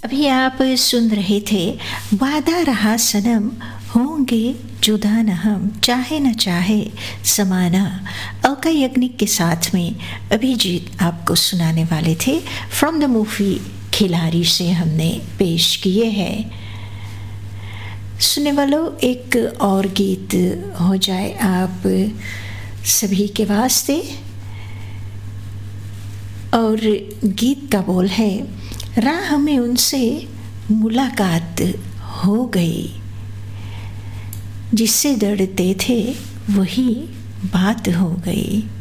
अभी आप सुन रहे थे वादा रहा सनम, होंगे जुदा न हम, चाहे न चाहे समाना। अलका याग्निक के साथ में अभिजीत आपको सुनाने वाले थे। फ्रॉम द मूवी खिलाड़ी से हमने पेश किए हैं। सुनने वालों, एक और गीत हो जाए आप सभी के वास्ते, और गीत का बोल है, राह में उनसे मुलाकात हो गई, जिससे डरते थे वही बात हो गई।